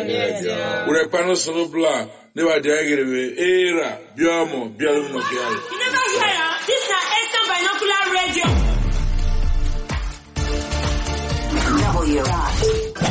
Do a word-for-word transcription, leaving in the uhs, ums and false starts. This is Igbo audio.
Ure pano solo bla. Never diagram. Era. Biomo. Bialum no bial. You never hear? This is Esther Binocular Radio. W.